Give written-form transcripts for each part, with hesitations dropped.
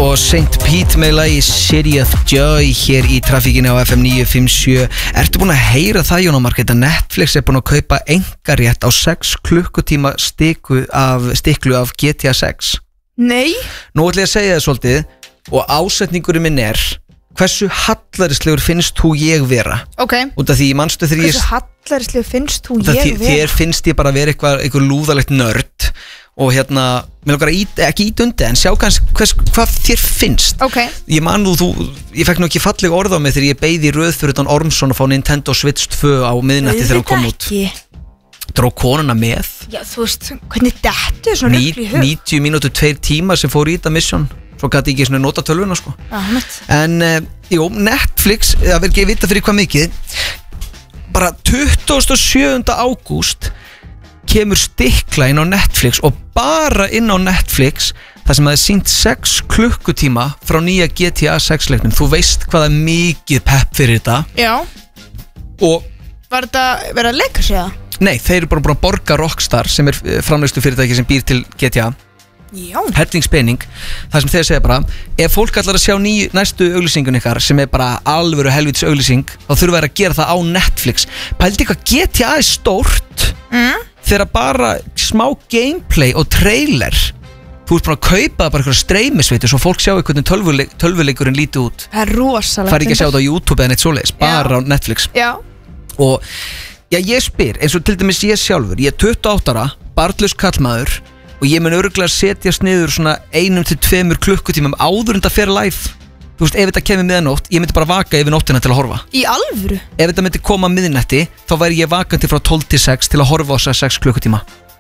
og St. Pete með lagi City of Joy hér í trafíkinu á FM 957. Ertu búin að heyra það, Jón Ómar, að Netflix er búin að kaupa einkarétt á 6 klukkutíma stiklu af GTA 6? Nei. Nú ætla ég að segja það svolítið og ásetningurinn minn hversu hallarislegur finnst þú ég vera? Ok. Út af því, manstu þegar hversu hallarislegur finnst þú ég vera? Þér finnst ég bara vera eitthvað lúðalegt nörd og mér langar að ekki ít undir en sjá kannski hvað þér finnst. Ok. Ég fekk nú ekki falleg orð á mig þegar ég beið í röð fyrir utan Ormsson að fá Nintendo Switch 2 á miðnætti þegar hann kom út. Dró konuna með. Já, þú veist, hvernig dettu svona rugl í hug? 90 mínútur 2 tímar sem fór í þetta mission. Svo gæti ég ekki svona nota tölvuna sko. En Netflix, það verður ekki að vita fyrir hvað mikið, bara 27. ágúst kemur stikla inn á Netflix og bara inn á Netflix þar sem það sýnt 6 klukkutíma frá nýja GTA 6 leiknum. Þú veist hvað er mikið pepp fyrir þetta. Já. Og var þetta verið að leika sig það? Nei, þeir eru bara búin að borga Rockstar sem framleiðslu fyrirtæki sem býr til GTA. Já. Hellingspening. Það sem þeir segja bara, ef fólk ætlar að sjá næstu auglýsingun ykkar sem bara alvöru helvítis auglýsing, þá þurfa þær að gera það á Netflix. Pældi hvað GTA er stórt þegar bara smá gameplay og trailer þú ert bara að kaupa bara eitthvað streymisveitur svo fólk sjá hvernig tölvuleikurinn líti út. Það er rosalega. Fær ekki að sjá þetta á YouTube eða neitt svoleiðis, bara á Netflix. Já. Og ég spyr, eins og til dæmis ég sjálfur, ég er 28 ára, barnlaus kallmaður og ég mun örugglega setjast niður svona 1 til 2 klukkutímum áður en það fer live. Þú veist, ef þetta kemur miðanótt, ég myndi bara vaka yfir nóttina til að horfa. Í alvöru? Ef þetta myndi koma miðnætti, þá væri ég vakandi frá 12 til 6 til að horfa á þessa 6 klukkutíma.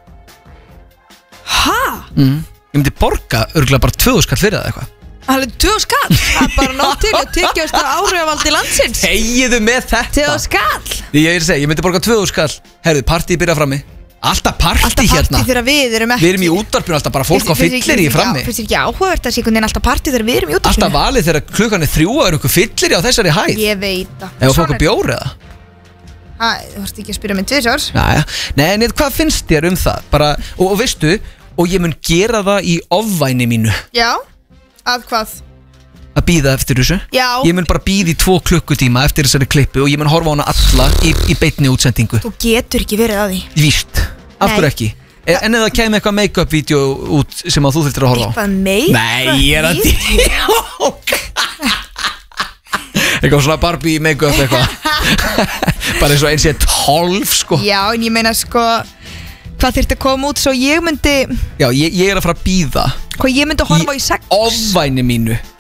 Hæ? Ég myndi borga örugglega bara 2.000 skall fyrir það eitthvað. Alveg 2.000 skall? Það er bara nóg til að tekjast á áhrifavaldi landsins. Þegiðu með þetta. 2.000 skall? Ég myndi borga 2.000 skall. Herðu, partíð byrja frammi. Alltaf partí hérna. Alltaf partí þegar við erum ekki. Við erum í útvarpinu alltaf bara fólk á fyllir í frammi. Finnst ekki áhugavert að sé hvernig alltaf partí þegar við erum í útvarpinu? Alltaf valið þegar klukkan 3 og ykkur fyllir á þessari hæð. Ég veit það. Ef þú fór okkur bjór eða? Þú varst ekki að spyrja mig 2 árs. Nei, hvað finnst þér um það? Bara, og veistu, og ég mun gera það í ofvæni mínu. Já, að hvað? Að bíða eftir þessu. Já. Ég mun bara bíða í 2 klukkutíma eftir þessari klippu og ég mun horfa á hana alla í beinni útsendingu. Þú getur ekki verið að því. Víst, af hverju ekki? En ef það kemur eitthvað make-up-vídeó út sem að þú þurftir að horfa á. Eitthvað make-up-vídeó? Nei, ég er að djóka. Eitthvað svona Barbie make-up eitthvað. Bara eins og eins ég 12 sko. Já, en ég meina sko, hvað þurfti að koma út svo ég myndi. Já, ég er að fara að bíða. Hvað ég myndi að horfa á í 6? Í ofvæni mínu.